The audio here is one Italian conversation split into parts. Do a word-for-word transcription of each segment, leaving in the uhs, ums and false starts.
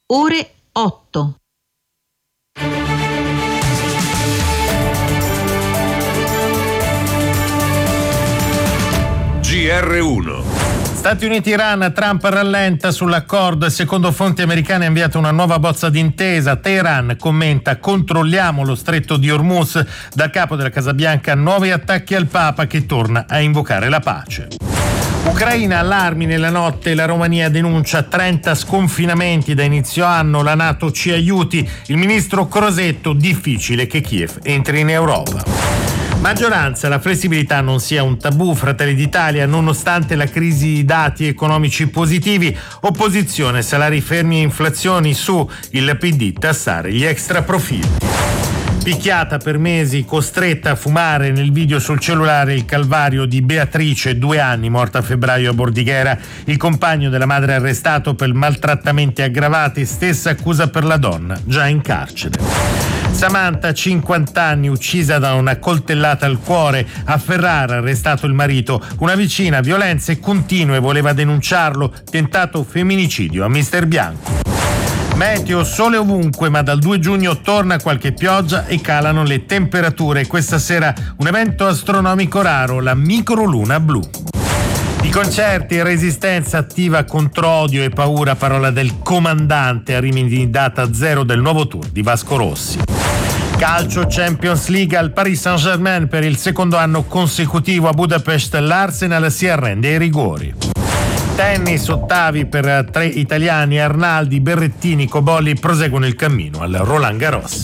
ore otto. G R uno. Stati Uniti-Iran, Trump rallenta sull'accordo e secondo fonti americane ha inviato una nuova bozza d'intesa. Teheran commenta: controlliamo lo stretto di Hormuz. Dal capo della Casa Bianca nuovi attacchi al Papa che torna a invocare la pace. Ucraina, allarmi nella notte, la Romania denuncia trenta sconfinamenti da inizio anno, la NATO ci aiuti, il ministro Crosetto: difficile che Kiev entri in Europa. Maggioranza, la flessibilità non sia un tabù, Fratelli d'Italia, nonostante la crisi di dati economici positivi, opposizione, salari fermi e inflazioni su, il P D tassare gli extra profitti. Picchiata per mesi, costretta a fumare, nel video sul cellulare il calvario di Beatrice, due anni, morta a febbraio a Bordighera, il compagno della madre arrestato per maltrattamenti aggravati, stessa accusa per la donna, già in carcere. Samantha, cinquanta anni, uccisa da una coltellata al cuore. A Ferrara, arrestato il marito. Una vicina, violenze continue, voleva denunciarlo. Tentato femminicidio a Mister Bianco. Meteo, sole ovunque, ma dal due giugno torna qualche pioggia e calano le temperature. Questa sera un evento astronomico raro, la microluna blu. I concerti, Resistenza attiva contro odio e paura, parola del comandante a Rimini, data zero del nuovo tour di Vasco Rossi. Calcio, Champions League, al Paris Saint-Germain per il secondo anno consecutivo a Budapest, l'Arsenal si arrende ai rigori. Tennis, ottavi per tre italiani, Arnaldi, Berrettini, Cobolli proseguono il cammino al Roland Garros.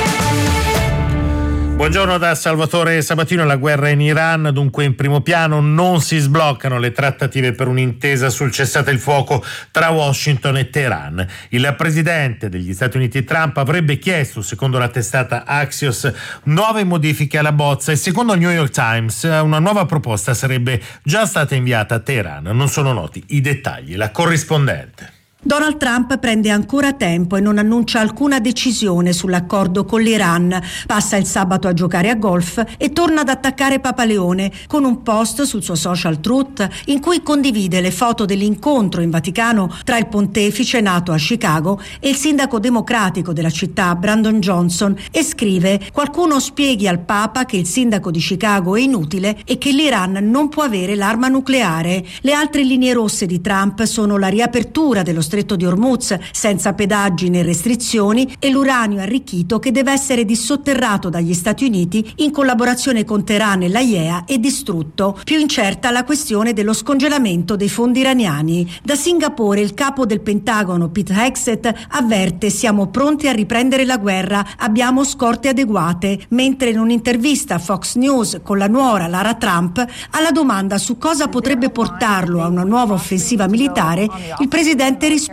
Buongiorno da Salvatore Sabatino. La guerra in Iran, dunque in primo piano, non si sbloccano le trattative per un'intesa sul cessate il fuoco tra Washington e Teheran. Il presidente degli Stati Uniti Trump avrebbe chiesto, secondo la testata Axios, nuove modifiche alla bozza e secondo il New York Times una nuova proposta sarebbe già stata inviata a Teheran. Non sono noti i dettagli. La corrispondente. Donald Trump prende ancora tempo e non annuncia alcuna decisione sull'accordo con l'Iran. Passa il sabato a giocare a golf e torna ad attaccare Papa Leone con un post sul suo social Truth in cui condivide le foto dell'incontro in Vaticano tra il pontefice nato a Chicago e il sindaco democratico della città Brandon Johnson e scrive: qualcuno spieghi al Papa che il sindaco di Chicago è inutile e che l'Iran non può avere l'arma nucleare. Le altre linee rosse di Trump sono la riapertura dello stretto di Hormuz senza pedaggi né restrizioni e l'uranio arricchito che deve essere dissotterrato dagli Stati Uniti in collaborazione con Teheran e l'A I E A e distrutto. Più incerta la questione dello scongelamento dei fondi iraniani. Da Singapore il capo del Pentagono Pete Hegseth avverte: siamo pronti a riprendere la guerra, abbiamo scorte adeguate, mentre in un'intervista a Fox News con la nuora Lara Trump, alla domanda su cosa potrebbe portarlo a una nuova offensiva militare, il presidente risponde: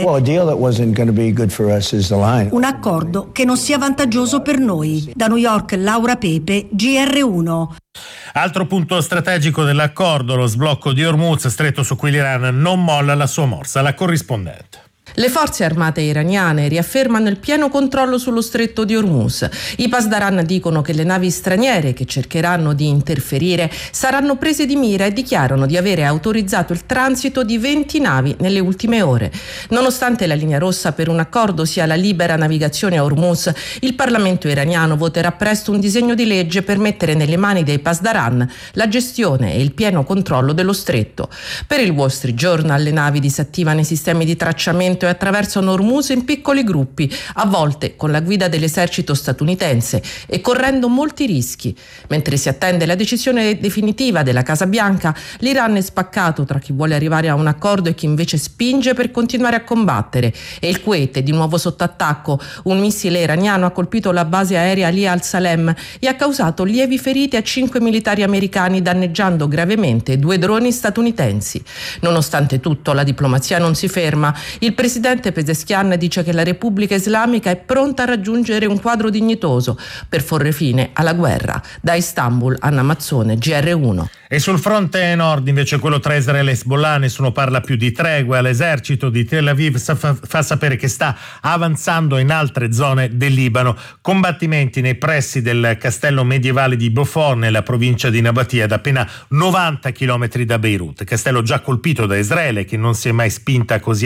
un accordo che non sia vantaggioso per noi. Da New York, Laura Pepe, G R uno. Altro punto strategico dell'accordo, lo sblocco di Hormuz, stretto su cui l'Iran non molla la sua morsa. La corrispondente. Le forze armate iraniane riaffermano il pieno controllo sullo stretto di Hormuz. I Pasdaran dicono che le navi straniere che cercheranno di interferire saranno prese di mira e dichiarano di avere autorizzato il transito di venti navi nelle ultime ore. Nonostante la linea rossa per un accordo sia la libera navigazione a Hormuz, il Parlamento iraniano voterà presto un disegno di legge per mettere nelle mani dei Pasdaran la gestione e il pieno controllo dello stretto. Per il Wall Street Journal le navi disattivano i sistemi di tracciamento e attraversano Hormuz in piccoli gruppi, a volte con la guida dell'esercito statunitense e correndo molti rischi. Mentre si attende la decisione definitiva della Casa Bianca, l'Iran è spaccato tra chi vuole arrivare a un accordo e chi invece spinge per continuare a combattere. E il Kuwait è di nuovo sotto attacco. Un missile iraniano ha colpito la base aerea Ali al-Salem e ha causato lievi ferite a cinque militari americani, danneggiando gravemente due droni statunitensi. Nonostante tutto, la diplomazia non si ferma. Il presidente Pezeshkian dice che la Repubblica Islamica è pronta a raggiungere un quadro dignitoso per porre fine alla guerra. Da Istanbul, Anna Mazzone, G R uno. E sul fronte nord, invece, quello tra Israele e Hezbollah, nessuno parla più di tregua. L'esercito di Tel Aviv fa, fa sapere che sta avanzando in altre zone del Libano. Combattimenti nei pressi del castello medievale di Beaufort, nella provincia di Nabatia, ad appena novanta chilometri da Beirut. Castello già colpito da Israele, che non si è mai spinta così